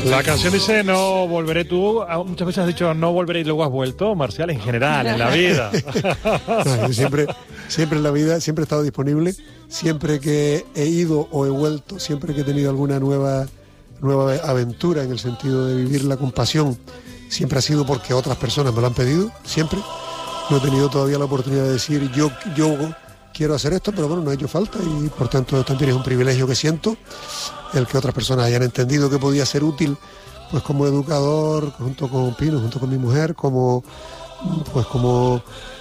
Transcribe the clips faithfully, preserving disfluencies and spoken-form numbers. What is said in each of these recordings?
La canción dice no volveré tú. Muchas veces has dicho no volveré y luego has vuelto, Marcial, en general, en la vida. No, yo siempre, siempre en la vida, siempre he estado disponible. Siempre que he ido o he vuelto, siempre que he tenido alguna nueva, nueva aventura en el sentido de vivirla con pasión, siempre ha sido porque otras personas me lo han pedido, siempre. No he tenido todavía la oportunidad de decir yo, yo quiero hacer esto, pero bueno, no ha hecho falta y por tanto también es un privilegio que siento el que otras personas hayan entendido que podía ser útil, pues como educador, junto con Pino, junto con mi mujer, como pues como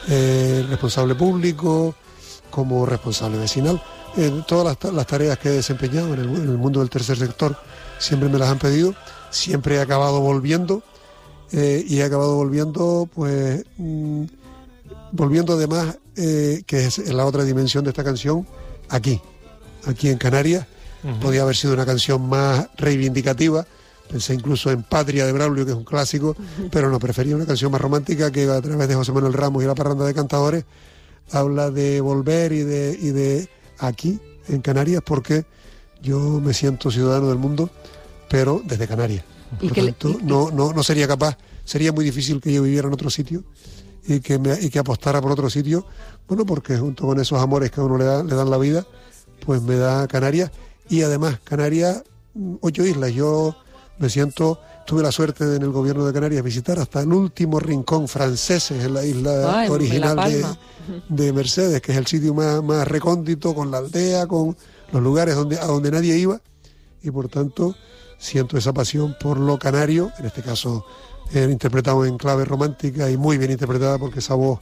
eh, responsable público, como responsable vecinal. Eh, todas las, las tareas que he desempeñado en el, en el mundo del tercer sector siempre me las han pedido, siempre he acabado volviendo eh, y he acabado volviendo pues mmm, volviendo además, eh, que es la otra dimensión de esta canción, aquí, aquí en Canarias. Uh-huh. Podía haber sido una canción más reivindicativa, pensé incluso en Patria de Braulio, que es un clásico, uh-huh. pero no, prefería una canción más romántica que a través de José Manuel Ramos y la Parranda de Cantadores habla de volver y de, y de aquí, en Canarias, porque yo me siento ciudadano del mundo, pero desde Canarias. Por tanto, le, y, no, no, no sería capaz, sería muy difícil que yo viviera en otro sitio y que, me, y que apostara por otro sitio, bueno, porque junto con esos amores que a uno le, da, le dan la vida, pues me da Canarias. Y además, Canarias, ocho islas. Yo me siento, tuve la suerte de, en el gobierno de Canarias visitar hasta el último rincón franceses en la isla Ay, original la de, de Mercedes, que es el sitio más, más recóndito, con la aldea, con los lugares donde, a donde nadie iba. Y por tanto, siento esa pasión por lo canario, en este caso eh, interpretado en clave romántica y muy bien interpretada, porque esa voz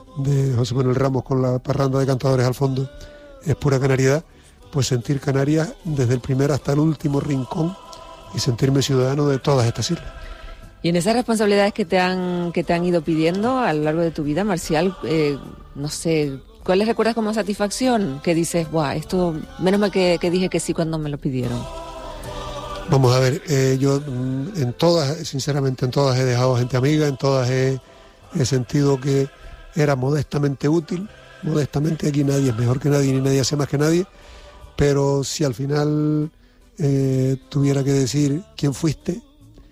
de José Manuel Ramos con la Parranda de Cantadores al fondo es pura canariedad. Pues sentir Canarias desde el primer hasta el último rincón y sentirme ciudadano de todas estas islas. Y en esas responsabilidades que te han que te han ido pidiendo a lo largo de tu vida, Marcial, eh, no sé, ¿cuáles recuerdas como satisfacción? Que dices, buah, esto, menos mal que, que dije que sí cuando me lo pidieron. Vamos a ver, eh, yo en todas, sinceramente en todas he dejado gente amiga, en todas he, he sentido que era modestamente útil, modestamente aquí nadie es mejor que nadie ni nadie hace más que nadie. Pero si al final eh, tuviera que decir quién fuiste,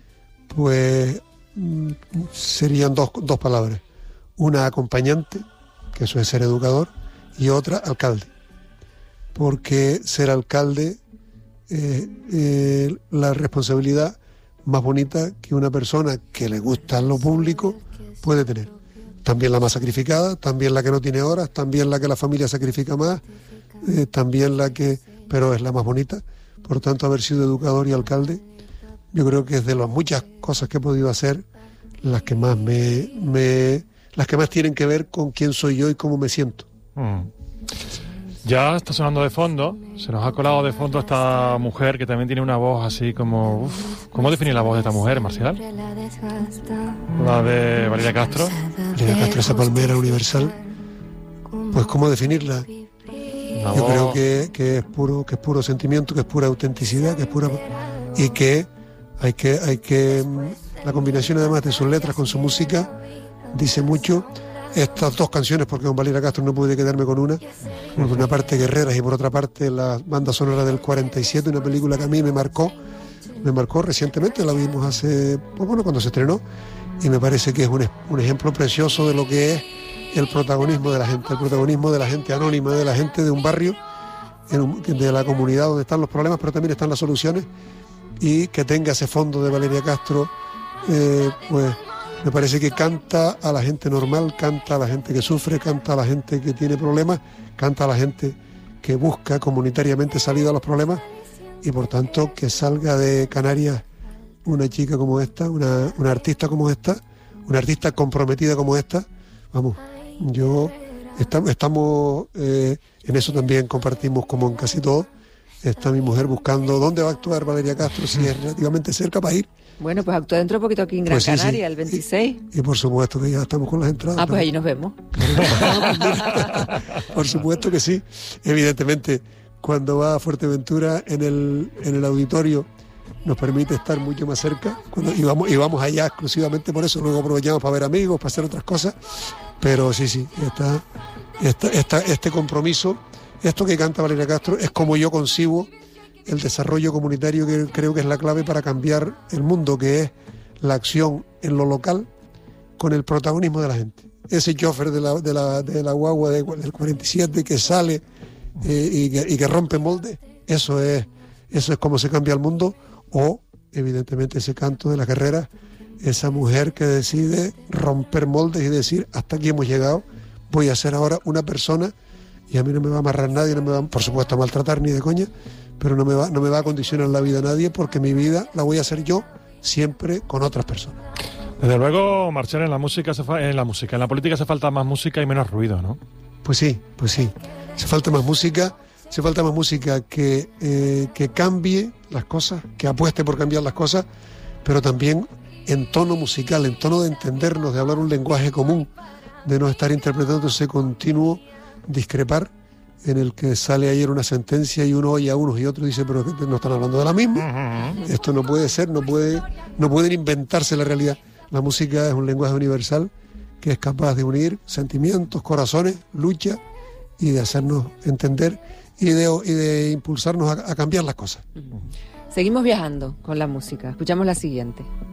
pues mm, serían dos, dos palabras. Una, acompañante, que eso es ser educador, y otra, alcalde. Porque ser alcalde es eh, eh, la responsabilidad más bonita que una persona que le gusta lo público puede tener. También la más sacrificada, también la que no tiene horas, también la que la familia sacrifica más, Eh, también la que, pero es la más bonita. Por tanto, haber sido educador y alcalde, yo creo que es de las muchas cosas que he podido hacer las que más me, me las que más tienen que ver con quién soy yo y cómo me siento. Mm. Ya está sonando de fondo, se nos ha colado de fondo esta mujer que también tiene una voz así como... Uf, ¿cómo definir la voz de esta mujer, Marcial? La de Valeria Castro. Valeria Castro, esa palmera universal. Pues ¿cómo definirla? Yo no. creo que, que es puro, que es puro sentimiento, que es pura autenticidad, que es pura y que hay que, hay que la combinación además de sus letras con su música dice mucho. Estas dos canciones, porque con Valeria Castro no pude quedarme con una, por una parte Guerreras y por otra parte la banda sonora del cuarenta y siete, una película que a mí me marcó, me marcó recientemente, la vimos hace, pues bueno, cuando se estrenó, y me parece que es un, un ejemplo precioso de lo que es el protagonismo de la gente, el protagonismo de la gente anónima, de la gente de un barrio, de la comunidad donde están los problemas, pero también están las soluciones, y que tenga ese fondo de Valeria Castro, eh, pues me parece que canta a la gente normal, canta a la gente que sufre, canta a la gente que tiene problemas, canta a la gente que busca comunitariamente salida a los problemas, y por tanto que salga de Canarias una chica como esta, una, una artista como esta, una artista comprometida como esta. Vamos, yo estamos, estamos eh, en eso también compartimos como en casi todo. Está mi mujer buscando dónde va a actuar Valeria Castro, si es relativamente cerca para ir. Bueno, pues actúa dentro de poquito aquí en Gran pues sí, Canaria, sí. El veintiséis. Y, y por supuesto que ya estamos con las entradas. Ah, pues ahí nos vemos. Por supuesto que sí. Evidentemente, cuando va a Fuerteventura en el, en el auditorio nos permite estar mucho más cerca. Cuando, y, vamos, y vamos allá exclusivamente por eso. Luego aprovechamos para ver amigos, para hacer otras cosas. Pero sí, sí, está, está, está, este compromiso, esto que canta Valeria Castro, es como yo concibo el desarrollo comunitario que creo que es la clave para cambiar el mundo, que es la acción en lo local con el protagonismo de la gente. Ese chofer de la, de la, de la guagua de, del cuarenta y siete que sale eh, y, que, y que rompe moldes, eso es, eso es como se cambia el mundo. O, evidentemente, ese canto de la carrera, esa mujer que decide romper moldes y decir, hasta aquí hemos llegado, voy a ser ahora una persona y a mí no me va a amarrar nadie, no me va, por supuesto, a maltratar ni de coña, pero no me va, no me va a condicionar la vida a nadie, porque mi vida la voy a hacer yo siempre con otras personas. Desde luego, Marcial, en la música, hace fa- en la música, en la política hace falta más música y menos ruido, ¿no? Pues sí, pues sí. Hace falta más música, hace falta más música que, eh, que cambie las cosas, que apueste por cambiar las cosas, pero también en tono musical, en tono de entendernos, de hablar un lenguaje común, de no estar interpretando ese continuo discrepar en el que sale ayer una sentencia y uno oye a unos y otros y dice, pero que no están hablando de la misma. Uh-huh. Esto no puede ser, no puede, no pueden inventarse la realidad. La música es un lenguaje universal que es capaz de unir sentimientos, corazones, lucha y de hacernos entender y de, y de impulsarnos a, a cambiar las cosas. Seguimos viajando con la música. Escuchamos la siguiente.